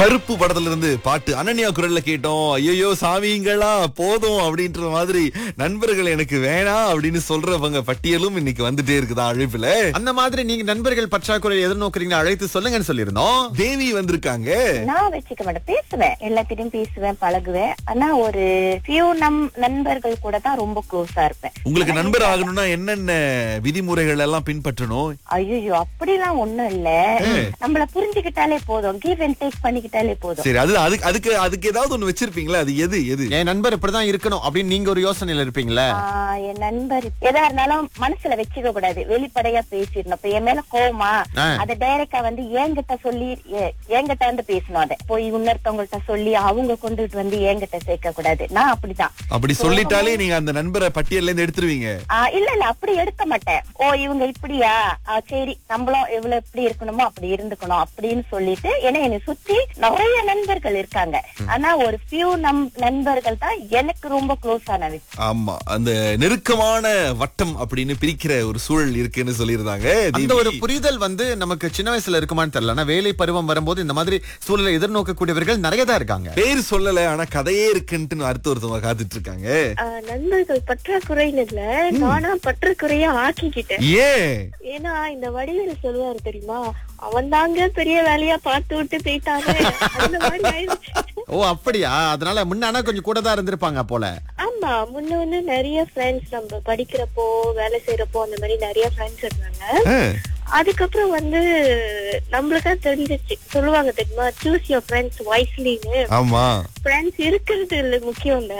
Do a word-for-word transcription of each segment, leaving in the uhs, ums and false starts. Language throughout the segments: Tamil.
கருப்பு படத்துல இருந்து பாட்டு அனன்யா குரல்ல கேட்டோம். ஐயோ சாமிங்களா போதும் அப்படின்ற மாதிரி நண்பர்கள் எனக்கு வேணாம் அப்படின்னு சொல்றவங்க பட்டியலும் இன்னைக்கு வந்துட்டே இருக்குதா அழைப்புல. அந்த மாதிரி நீங்க நண்பர்கள் பற்றாக்குறை எதிர்நோக்குறீங்க, அழைத்து சொல்லுங்கன்னு சொல்லியிருந்தோம். தேவி வந்திருக்காங்க. நான் வச்சுக்க மாட்டேன், பேசுவேன், எல்லாத்திட்டையும் பேசுவேன், பழகுவேன். ஆனா ஒரு ஃபியூ நம் நண்பர்கள் கூட தான் ரொம்ப க்ளோஸா இருப்பேன். உங்களுக்கு நண்பர் ஆகணும்னா என்னென்ன விதிமுறைகள் எல்லாம் பின்பற்றணும்? ஐயோ அப்படிலாம் ஒண்ணும் இல்ல, நம்மள புரிஞ்சுக்கிட்டாலே போதும், கிவ் அண்ட் டேக் பண்ணிக்கிட்டாலே போதும். சரி, அது அதுக்கு அதுக்கு அதுக்கு ஏதாவது ஒண்ணு வச்சிருப்பீங்களா? அது எது எது என் நண்பர் இப்படிதான் இருக்கணும் அப்படின்னு நீங்க ஒரு யோசனையில இருப்பீங்களா? ஆஹ் என் நண்பர் எதா இருந்தாலும் மனசுல வச்சுக்க கூடாது, வெளிப்படையா பேசிடணும். இப்ப என் மேல கோவமா அத டைரக்டா வந்து என்கிட்ட சொல்லி எ- என்கிட்ட வந்து பேசணும். அதை போய் இன்னொருத்தவங்கள்ட்ட சொல்லி அவங்க கொண்டுட்டு வந்து என்கிட்ட சேர்க்க கூடாது. நான் அப்படிதான். அப்படி சொல்லிட்டாலே நீங்க அந்த நண்பரை பட்டியல்ல இருந்து எடுத்துருவீங்க. ஆஹ் இல்ல இல்ல அப்படி எடுக்க மாட்டேன். ஓ இவங்க இப்படியா, ஆஹ் சரி நம்மளும் எவ்வளவு எப்படி இருக்கணுமோ அப்படி இருந்துக்கணும் அப்படின்னு சொல்லிட்டு. ஏன்னா என்னை சுத்தி நிறைய நண்பர்கள் இருக்காங்க, ஆனா ஒரு ஃபியூ நம் நண்பர்கள் தான் எனக்கு ரொம்ப க்ளோஸ் ஆனது. ஆமா, அந்த நெருக்கமான வட்டம் அப்படின்னு பிரிக்கிற ஒரு சூழல் இருக்குன்னு சொல்லியிருந்தாங்க. அந்த ஒரு புரிதல் வந்து நமக்கு சின்ன வயசுல இருக்குமான்னு தெரியல. ஆனா வேலை பருவம் வரும்போது இந்த மாதிரி சூழலை எதிர்நோக்கக்கூடியவர்கள் நிறைய தான் இருக்காங்க. பேர் சொல்லல, ஆனா கதையே இருக்குன்ட்டு அடுத்த ஒருத்தவங்க காத்துட்டு இருக்காங்க. நண்பர்கள் பற்றாக்குறைன்னு இல்ல, நானா பற்றாக்குறையா ஆக்கிக்கிட்டேன். ஏன்? ஏன்னா இந்த வடிவேலு சொல்லுவாரு தெரியுமா, அவன் தாங்க பெரிய வேலையா பார்த்து விட்டு போயிட்டாங்க, அந்த மாதிரி ஆயிடுச்சு. ஓ அப்படியா? அதனால முன்னானா கொஞ்சம் கூட தான் இருந்திருப்பாங்க போல. ஆமா, முன்ன வந்து நிறைய ஃப்ரெண்ட்ஸ், நம்ம படிக்கிறப்போ வேலை செய்யறப்போ அந்த மாதிரி நிறைய ஃப்ரெண்ட்ஸ் இருந்தாங்க. அதுக்கப்புறம் வந்து நம்மளுக்கா தெரிஞ்சிச்சு, சொல்லுவாங்க தெரியுமா, சூஸ் யுவர் ஃப்ரெண்ட்ஸ் வைஸ்லின்னு. ஆமா, ஃப்ரெண்ட்ஸ் இருக்கிறது இல்ல முக்கியம் இல்ல,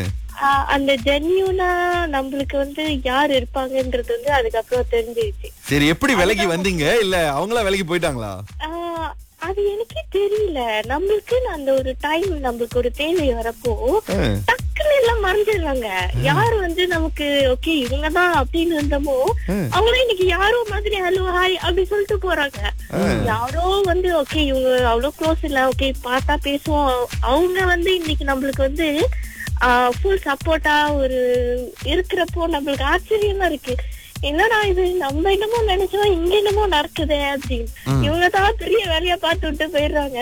ஆஹ் அந்த ஜென்யூனா நம்மளுக்கு வந்து யார் இருப்பாங்கன்றது வந்து அதுக்கப்புறம் தெரிஞ்சிருச்சு. சரி, எப்படி விலகி வந்தீங்க? இல்ல அவங்களா விலகி போயிட்டாங்களா? ஆஹ் அது எனக்கே தெரியல. நம்மளுக்கு அந்த ஒரு டைம், நம்மளுக்கு ஒரு தேவை வரப்போ டக்குன்னு எல்லாம் மறைஞ்சிடுறாங்க. யாரு வந்து நமக்கு ஓகே இவங்கதான் அப்படின்னு இருந்தமோ அவங்களும் இன்னைக்கு யாரோ மாதிரி ஹலோ ஹாய் அப்படி சொல்லிட்டு போறாங்க. யாரோ வந்து ஓகே இவங்க அவ்வளவு க்ளோஸ் இல்ல, ஓகே பார்த்தா பேசுவோம், அவங்க வந்து இன்னைக்கு நம்மளுக்கு வந்து ஃபுல் சப்போர்ட்டா ஒரு இருக்கிறப்போ நம்மளுக்கு ஆச்சரியமா இருக்கு. என்னடா இது, நம்ம என்னமோ நினைச்சோம் இங்க என்னமோ நடக்குது அப்படின்னு. இவங்கதான் பெரிய வேலையா பார்த்து விட்டு போயிடுறாங்க.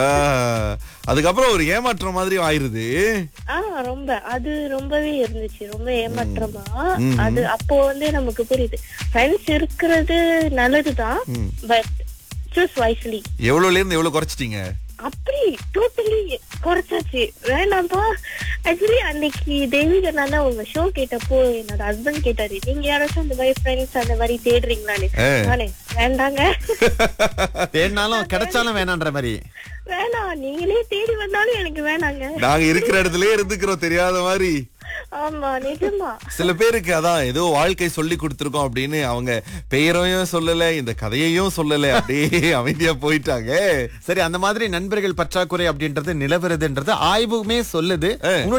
அதுக்கப்புறம் ஒரு ஏமாற்றம் மாதிரி ஆயிருது. ஆஹ் ரொம்ப அது ரொம்பவே இருந்துச்சு, ரொம்ப ஏமாற்றமா. அது அப்போ வந்து நமக்கு புரியுது, ஃப்ரெண்ட்ஸ் இருக்கிறது நல்லதுதான், பட் சூஸ் வைஸ்லி. எவ்வளவுல இருந்து எவ்வளவு குறைச்சிட்டீங்க? அப்படி டோட்டலி குறைச்சாச்சு, வேண்டாம்பா. ஆக்சுவலி அன்னைக்கு தெய்வீக நான் உங்க ஷோ கேட்டப்போ என்னோட ஹஸ்பண்ட் கேட்டாரு, நீங்க யாராச்சும் அந்த மாதிரி ஃப்ரெண்ட்ஸ் அந்த மாதிரி தேடுறீங்களான்னு. நானே வேண்டாங்க, தேடினாலும் கிடைச்சாலும் வேணான்ற மாதிரி. வேணாம், நீங்களே தேடி வந்தாலும் எனக்கு வேணாங்க, நாங்க இருக்கிற இடத்துலயே இருந்துக்கிறோம் தெரியாத மாதிரி. ஆமா நிஜமா. சில பேருக்கு அதான் ஏதோ வாழ்க்கை சொல்லி கொடுத்திருக்கோம் அப்படின்னு அவங்க பெயரையும் சொல்லல, இந்த கதையையும் சொல்லல, அப்படியே அமைதியா போயிட்டாங்க. சரி, அந்த மாதிரி நண்பர்கள் பற்றாக்குறை அப்படின்றது நிலவரதுன்றது ஆய்வுமே சொல்லுது.